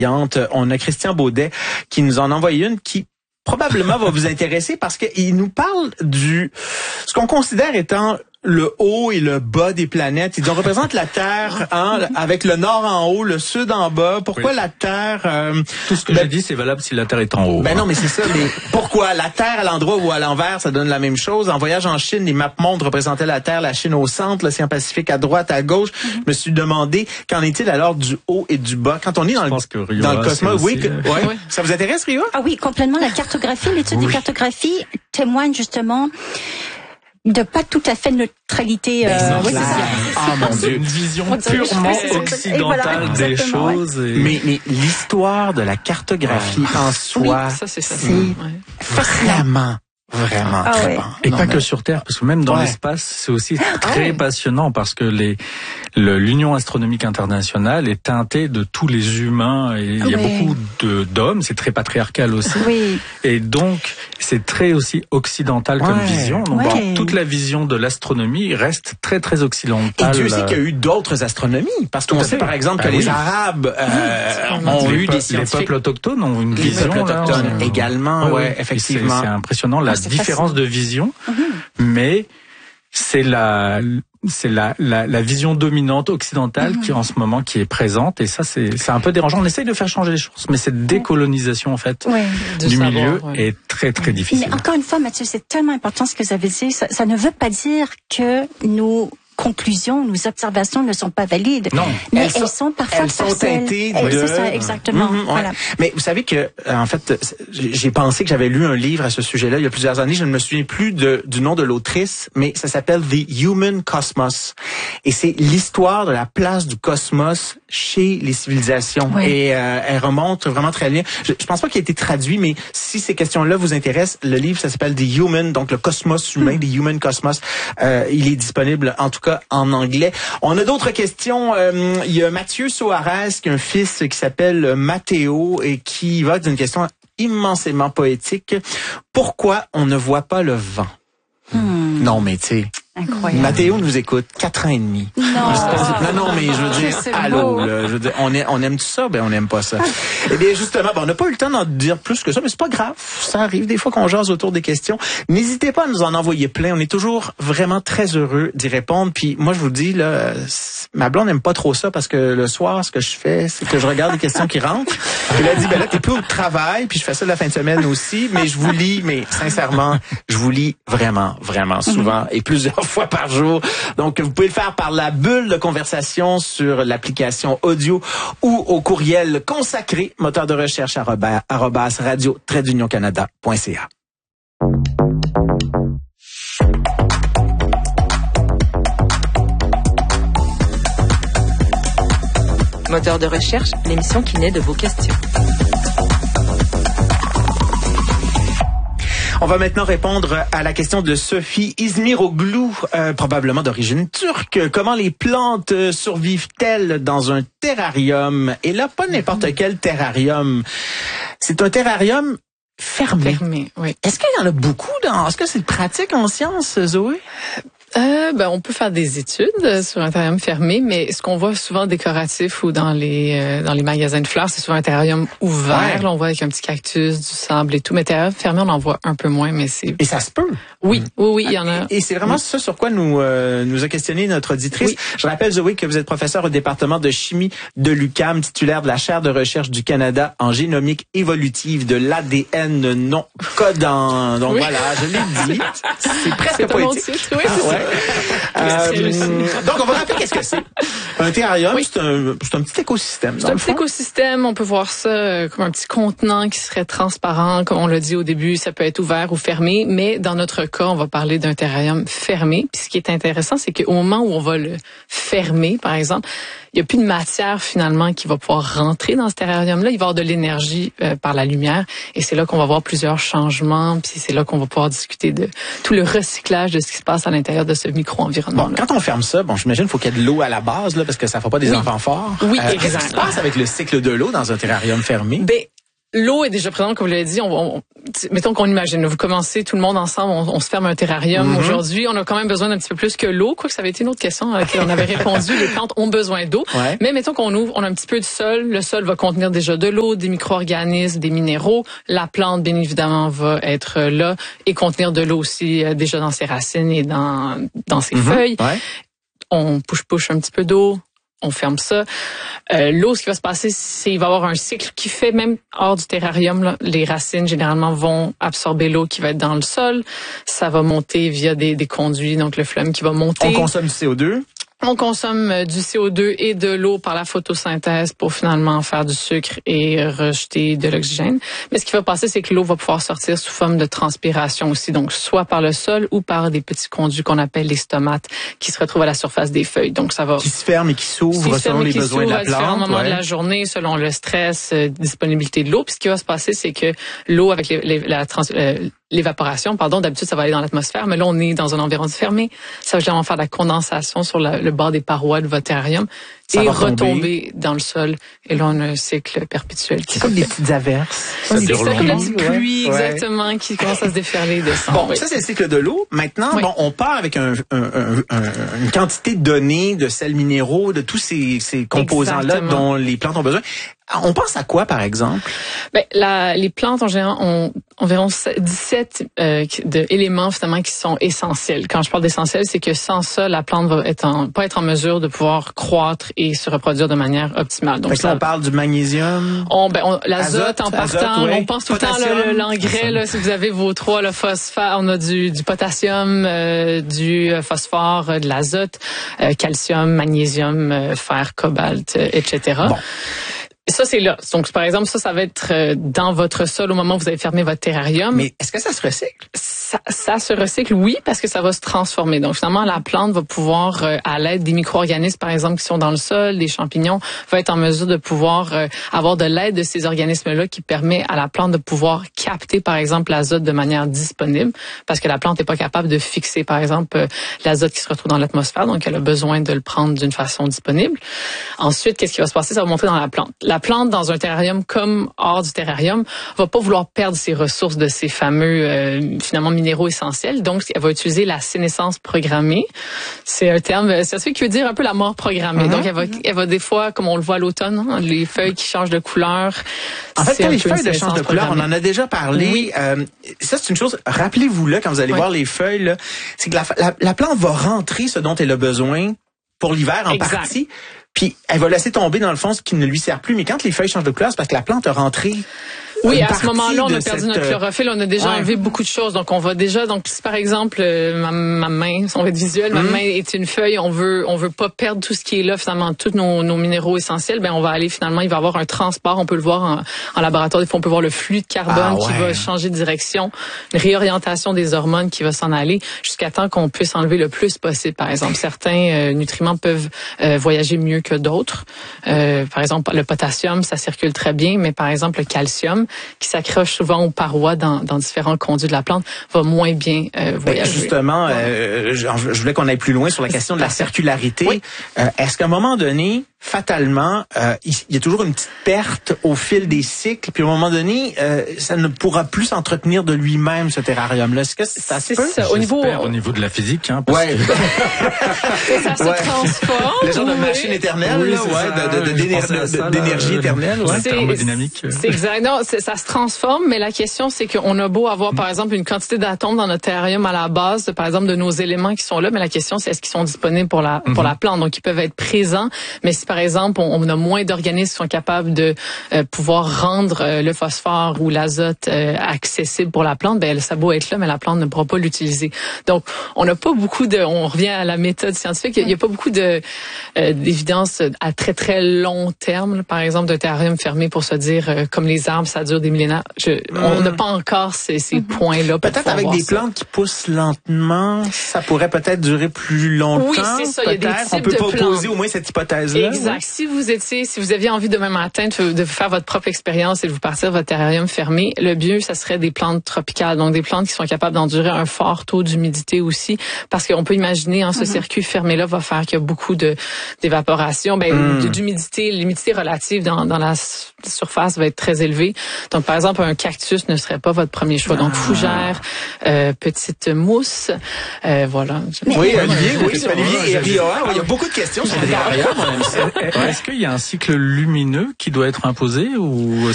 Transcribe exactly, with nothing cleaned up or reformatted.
On a Christian Baudet qui nous en a envoyé une qui probablement va vous intéresser parce qu'il nous parle du ce qu'on considère étant le haut et le bas des planètes. Ils représentent la Terre hein, avec le nord en haut, le sud en bas. Pourquoi oui. la Terre... Euh, Tout ce que ben, j'ai dit, c'est valable si la Terre est en haut. Ben hein. non, mais c'est ça. Mais pourquoi la Terre à l'endroit ou à l'envers, ça donne la même chose? En voyage en Chine, les maps mondes représentaient la Terre, la Chine au centre, l'océan Pacifique à droite, à gauche. Mm-hmm. Je me suis demandé, qu'en est-il alors du haut et du bas? Quand on est dans, le, Rio, dans le cosmos, oui, aussi, que, euh... ouais. Oui. Ça vous intéresse, Rio? Ah oui, complètement. La cartographie, l'étude oui. des cartographies témoigne justement de pas tout à fait neutralité. Ben, euh, oui, c'est ça. Ah mon Dieu, une vision purement occidentale voilà, des choses. Et... Mais, mais l'histoire de la cartographie ouais. en soi, oui, ça, c'est, ça, c'est ouais. vraiment... Vraiment ah très ouais. bon. Et non, pas mais... que sur Terre, parce que même dans ouais. l'espace, c'est aussi très ouais. passionnant parce que les le, l'Union astronomique internationale est teintée de tous les humains et il oui. y a beaucoup de d'hommes, c'est très patriarcal aussi. Oui. Et donc c'est très aussi occidental ouais. comme vision. Donc ouais. bon, toute la vision de l'astronomie reste très très occidentale. Et Dieu sait qu'il y a eu d'autres astronomies parce qu'on sait par exemple que ah, les oui. Arabes euh, oui. ont les eu pe- des scientifiques. Les peuples autochtones ont une les vision. Les peuples autochtones là, également, ouais, ouais effectivement. C'est, c'est impressionnant la c'est différence facile. de vision, mmh. mais c'est la c'est la, la la vision dominante occidentale mmh. qui en ce moment qui est présente et ça c'est c'est un peu dérangeant. On essaye de faire changer les choses, mais cette décolonisation en fait oui. du savoir, milieu ouais. est très très difficile. Mais encore une fois, Mathieu, c'est tellement important ce que vous avez dit. Ça, ça ne veut pas dire que nous conclusions, nos observations ne sont pas valides. Non, mais elles, elles sont, sont parfois elles sont teintées elles, de... C'est ça, exactement. Mmh, ouais. Voilà. Mais vous savez que, en fait, j'ai pensé que j'avais lu un livre à ce sujet-là il y a plusieurs années. Je ne me souviens plus de, du nom de l'autrice, mais ça s'appelle The Human Cosmos. Et c'est l'histoire de la place du cosmos chez les civilisations. Oui. Et euh, elle remonte vraiment très bien. Je, je pense pas qu'il a été traduit, mais si ces questions-là vous intéressent, le livre, ça s'appelle The Human, donc le cosmos humain, mmh. The Human Cosmos. Euh, il est disponible, en tout cas, en anglais. On a d'autres questions. Euh, il y a Mathieu Soares qui a un fils qui s'appelle Mathéo et qui va d'une question immensément poétique. Pourquoi on ne voit pas le vent? Hmm. Non, mais tu sais... Incroyable. Mathéo nous écoute quatre ans et demi. Non, non, non, mais je veux dire, allô, là, je veux dire, on, est, on aime tout ça, ben on n'aime pas ça. Eh bien, justement, ben, on n'a pas eu le temps d'en dire plus que ça, mais c'est pas grave. Ça arrive des fois qu'on jase autour des questions. N'hésitez pas à nous en envoyer plein. On est toujours vraiment très heureux d'y répondre. Puis moi, je vous dis, là, ma blonde n'aime pas trop ça parce que le soir, ce que je fais, c'est que je regarde les questions qui rentrent. Puis elle dit, ben là, t'es plus au travail, puis je fais ça la fin de semaine aussi, mais je vous lis, mais sincèrement, je vous lis vraiment, vraiment souvent et plusieurs fois par jour. Donc, vous pouvez le faire par la bulle de conversation sur l'application audio ou au courriel consacré, moteur de recherche arobase, arobase radio trait d'union canada point c a. Moteur de recherche, l'émission qui naît de vos questions. On va maintenant répondre à la question de Sophie Izmiroglou, euh, probablement d'origine turque. Comment les plantes survivent-elles dans un terrarium? Et là, pas n'importe quel terrarium. C'est un terrarium fermé. Fermé, oui. Est-ce qu'il y en a beaucoup dans... Est-ce que c'est pratique en sciences, Zoé? Euh, ben, on peut faire des études sur un terrarium fermé, mais ce qu'on voit souvent décoratif ou dans les euh, dans les magasins de fleurs, c'est souvent un terrarium ouvert. Ouais. Là, on voit avec un petit cactus, du sable et tout. Mais terrarium fermé, on en voit un peu moins, mais c'est... Et ça se peut? Oui, oui, oui, il y en a. Et, et c'est vraiment oui. ça sur quoi nous euh, nous a questionné notre auditrice. Oui. Je rappelle, Zoé, que vous êtes professeur au département de chimie de l'U Q A M, titulaire de la chaire de recherche du Canada en génomique évolutive de l'A D N non codant. Donc oui. voilà, je l'ai dit. C'est presque c'est poétique. Titre, oui, c'est ouais. Euh, donc, on va rappeler qu'est-ce que c'est. Un terrarium, oui. c'est, un, c'est un petit écosystème. C'est un petit écosystème. On peut voir ça comme un petit contenant qui serait transparent. Comme on l'a dit au début, ça peut être ouvert ou fermé. Mais dans notre cas, on va parler d'un terrarium fermé. Puis ce qui est intéressant, c'est qu'au moment où on va le fermer, par exemple, il n'y a plus de matière finalement qui va pouvoir rentrer dans ce terrarium-là. Il va y avoir de l'énergie euh, par la lumière. Et c'est là qu'on va voir plusieurs changements. Puis c'est là qu'on va pouvoir discuter de tout le recyclage de ce qui se passe à l'intérieur de ce micro-environnement. Bon, quand on ferme ça, bon, j'imagine qu'il faut qu'il y ait de l'eau à la base, là, parce que ça ne fera pas des oui. enfants forts. Oui, euh, exactement. Qu'est-ce qui se passe avec le cycle de l'eau dans un terrarium fermé? Ben, L'eau est déjà présente, comme vous l'avez dit. On, on, mettons qu'on imagine, vous commencez tout le monde ensemble, on, on se ferme un terrarium. Mm-hmm. Aujourd'hui, on a quand même besoin d'un petit peu plus que l'eau. Quoi que ça avait été une autre question à laquelle on avait répondu. Les plantes ont besoin d'eau. Ouais. Mais mettons qu'on ouvre, on a un petit peu de sol. Le sol va contenir déjà de l'eau, des micro-organismes, des minéraux. La plante, bien évidemment, va être là et contenir de l'eau aussi euh, déjà dans ses racines et dans, dans ses mm-hmm. feuilles. Ouais. On push-push un petit peu d'eau. On ferme ça. Euh, l'eau, ce qui va se passer, c'est qu'il va y avoir un cycle qui fait, même hors du terrarium, là, les racines, généralement, vont absorber l'eau qui va être dans le sol. Ça va monter via des, des conduits, donc le phloème qui va monter. On consomme du C O deux. On consomme du C O deux et de l'eau par la photosynthèse pour finalement faire du sucre et rejeter de l'oxygène. Mais ce qui va passer, c'est que l'eau va pouvoir sortir sous forme de transpiration aussi, donc soit par le sol ou par des petits conduits qu'on appelle les stomates qui se retrouvent à la surface des feuilles. Donc ça va qui se ferment et qui s'ouvrent selon les besoins de la plante. À différents moments ouais. de la journée, selon le stress, euh, disponibilité de l'eau. Puis ce qui va se passer, c'est que l'eau avec les, les, la trans, euh, l'évaporation, pardon, d'habitude ça va aller dans l'atmosphère, mais là on est dans un environnement fermé. Ça va généralement faire de la condensation sur la, le bord des parois de votre terrarium et retomber dans le sol. Et là on a un cycle perpétuel. C'est comme des petites averses. C'est comme la petite pluie, ouais. exactement, qui commence à se déferler et descendre. Bon, oui. Ça c'est le cycle de l'eau. Maintenant, oui. bon, on part avec un, un, un, un, une quantité donnée de sels minéraux, de tous ces, ces composants-là exactement. Dont les plantes ont besoin. On pense à quoi, par exemple? Ben, la, les plantes, en général, ont environ dix-sept euh, de éléments, finalement, qui sont essentiels. Quand je parle d'essentiels, c'est que sans ça, la plante va être en, pas être en mesure de pouvoir croître et se reproduire de manière optimale. Donc, ça, on parle du magnésium? On, ben, on, l'azote, en partant, azote, ouais. on pense tout potassium. Le temps, là, l'engrais, là, si vous avez vos trois, le phosphore, on a du, du potassium, euh, du phosphore, euh, de l'azote, euh, calcium, magnésium, euh, fer, cobalt, euh, et cetera. Bon. Ça, c'est là. Donc, par exemple, ça, ça va être dans votre sol au moment où vous avez fermé votre terrarium. Mais est-ce que ça se recycle? Ça, ça se recycle, oui, parce que ça va se transformer. Donc, finalement, la plante va pouvoir, à l'aide des micro-organismes, par exemple, qui sont dans le sol, des champignons, va être en mesure de pouvoir avoir de l'aide de ces organismes-là qui permet à la plante de pouvoir capter, par exemple, l'azote de manière disponible, parce que la plante n'est pas capable de fixer, par exemple, l'azote qui se retrouve dans l'atmosphère. Donc, elle a besoin de le prendre d'une façon disponible. Ensuite, qu'est-ce qui va se passer? Ça va monter dans la plante. La plante, dans un terrarium comme hors du terrarium, va pas vouloir perdre ses ressources de ces fameux, euh, finalement, minéraux essentiels. Donc, elle va utiliser la sénescence programmée. C'est un terme, c'est ce qui veut dire un peu la mort programmée. Mm-hmm. Donc, elle va, elle va des fois, comme on le voit à l'automne, hein, les feuilles qui changent de couleur. En fait, quand les feuilles de changent de couleur, on en a déjà parlé. Oui. Euh, ça, c'est une chose, rappelez-vous-le quand vous allez oui. voir les feuilles, là, c'est que la, la, la plante va rentrer ce dont elle a besoin pour l'hiver en exact. Partie. Puis elle va laisser tomber dans le fond ce qui ne lui sert plus. Mais quand les feuilles changent de couleur, c'est parce que la plante a rentré. Oui, à ce moment-là, on a perdu cette... notre chlorophylle, on a déjà ouais. enlevé beaucoup de choses. Donc, on va déjà, donc, si par exemple, euh, ma, ma main, si on va être visuel, ma mm. main est une feuille, on veut, on veut pas perdre tout ce qui est là, finalement, tous nos, nos minéraux essentiels, ben, on va aller, finalement, il va y avoir un transport, on peut le voir en, en laboratoire, des fois, on peut voir le flux de carbone ah, ouais. qui va changer de direction, une réorientation des hormones qui va s'en aller, jusqu'à temps qu'on puisse enlever le plus possible. Par exemple, certains euh, nutriments peuvent euh, voyager mieux que d'autres. Euh, par exemple, le potassium, ça circule très bien, mais par exemple, le calcium, qui s'accroche souvent aux parois dans, dans différents conduits de la plante, va moins bien euh, voyager. Ben justement, ouais. euh, je, je voulais qu'on aille plus loin sur la question de la circularité. Oui. Euh, est-ce qu'à un moment donné, fatalement, euh, il y a toujours une petite perte au fil des cycles, puis à un moment donné, euh, ça ne pourra plus s'entretenir de lui-même, ce terrarium-là. Est-ce que ça se peut? Ça, au niveau, au niveau de la physique, hein, parce ouais. que... ça se ouais. transforme. Le genre de machine éternelle, oui, là, ouais, de, de, de, d'éner- d'énergie éternelle. Ouais. C'est thermodynamique. C'est exact. Non, c'est, ça se transforme, mais la question, c'est qu'on a beau avoir, par exemple, une quantité d'atomes dans notre terrarium à la base, de, par exemple, de nos éléments qui sont là, mais la question, c'est est-ce qu'ils sont disponibles pour la, pour mm-hmm. la plante? Donc, ils peuvent être présents, mais si, par exemple, on, on a moins d'organismes qui sont capables de euh, pouvoir rendre euh, le phosphore ou l'azote euh, accessible pour la plante, ben, ça a beau être là, mais la plante ne pourra pas l'utiliser. Donc, on n'a pas beaucoup de, on revient à la méthode scientifique, il n'y a pas beaucoup de, euh, d'évidence à très, très long terme, là, par exemple, d'un terrarium fermé pour se dire, euh, comme les arbres, ça dure des millénaires. Je, mm. On n'a pas encore ces, ces mm-hmm. points-là. Peut-être avec des ça. plantes qui poussent lentement, ça pourrait peut-être durer plus longtemps. Oui, c'est ça. Il y a des types on peut de pas plantes. poser au moins cette hypothèse-là. Exact. oui. Si vous étiez, si vous aviez envie demain matin de, de faire votre propre expérience et de vous partir votre terrarium fermé, le mieux, ça serait des plantes tropicales. Donc, des plantes qui sont capables d'endurer un fort taux d'humidité aussi. Parce qu'on peut imaginer, hein, ce mm-hmm. circuit fermé-là va faire qu'il y a beaucoup de, d'évaporation, ben, mm. d'humidité. L'humidité relative dans, dans la surface va être très élevée. Donc, par exemple, un cactus ne serait pas votre premier choix. Donc, fougère, euh, petite mousse, euh, voilà. Mais oui, Olivier, oui, Olivier et Ria, il y a beaucoup de questions sur les terrariums. Est-ce qu'il y a un cycle lumineux qui doit être imposé ou